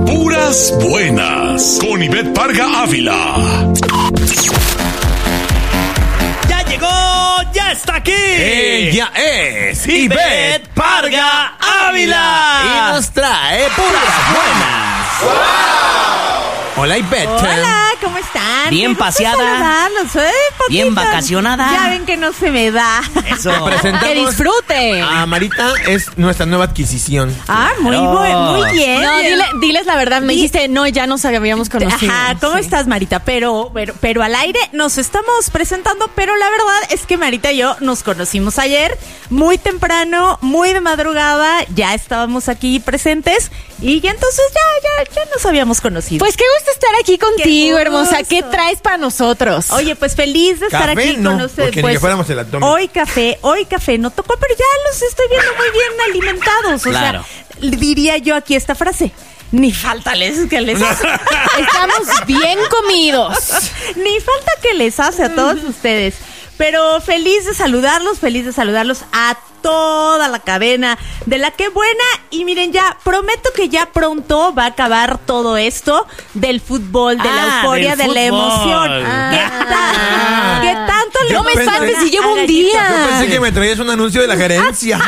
Puras buenas. Con Ivette Parga Ávila. ¡Ya llegó! ¡Ya está aquí! Ella es Ivette Parga Ávila. y nos trae puras buenas. ¡Wow! Hola, Ivette. Hola, ¿cómo están? Bien Qué gusto paseada. saludarlos, patitas. Bien vacacionada. Ya ven que no se me da. Eso. Presentamos Que disfruten. a Marita, es nuestra nueva adquisición. Ah, muy bien. No, diles la verdad, me dijiste, no, ya nos habíamos conocido. Ajá, ¿cómo estás, Marita? Pero al aire nos estamos presentando, pero la verdad es que Marita y yo nos conocimos ayer, muy temprano, muy de madrugada, ya estábamos aquí presentes y ya entonces ya nos habíamos conocido. Pues qué gusto estar aquí contigo, Qué hermosa. gusto. ¿Qué traes para nosotros? Oye, pues feliz de estar Café, aquí no, con ustedes. porque ni Pues, que fuéramos el abdomen. Hoy café no tocó, pero ya los estoy viendo muy bien alimentados. O Claro. sea, diría yo aquí esta frase. Ni falta que les hace. Estamos bien comidos. Ni falta que les hace a todos ustedes. Pero feliz de saludarlos a toda la cadena de La Qué Buena. Y miren, ya prometo que ya pronto va a acabar todo esto del fútbol, de la euforia, de del la fútbol. emoción. ¿Qué tanto le No me pensé- espantes si llevo a un Gallito? día. Yo pensé que me traías un anuncio de la gerencia.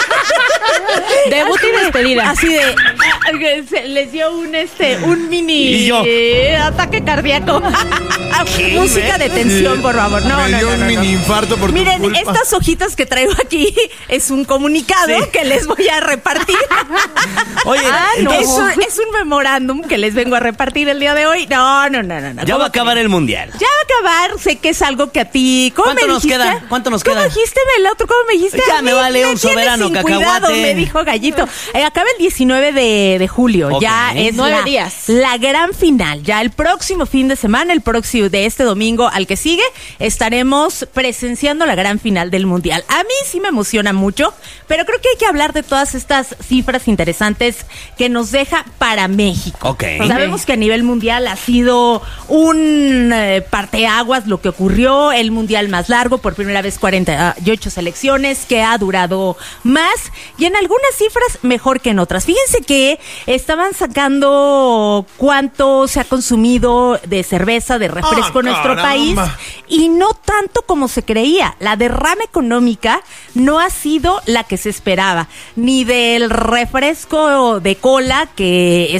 Debut y despedida. Así de se les dio un mini Y yo. ataque cardíaco. Música de tensión, por favor. No, me dio un mini infarto por tu Miren, culpa. estas hojitas que traigo aquí es un comunicado Sí. que les voy a repartir. Oye, no. entonces, Es un memorándum que les vengo a repartir el día de hoy. No. ya va a acabar el mundial. Ya va a acabar, sé que es algo que a ti... ¿Cómo ¿Cuánto me nos dijiste? queda? ¿Cuánto nos ¿Cómo queda? dijiste, el otro? ¿Cómo me dijiste? Ya A me mí vale un tienes soberano sin cacahuate. cuidado, me dijo Gallito. Acaba el 19 de julio. Ok. Ya es 9 días. la gran final. Ya el próximo fin de semana, el próximo de este domingo al que sigue, estaremos presenciando la gran final del mundial. A mí sí me emociona mucho, pero creo que hay que hablar de todas estas cifras interesantes que nos deja para México. Ok. Sabemos que a nivel mundial ha sido un parteaguas lo que ocurrió, el mundial más largo, por primera vez 48 selecciones, que ha durado más y en algunas cifras mejor que en otras. Fíjense que estaban sacando cuánto se ha consumido de cerveza, de refresco en nuestro país y no tanto como se creía. La derrama económica no ha sido la que se esperaba, ni del refresco de cola, que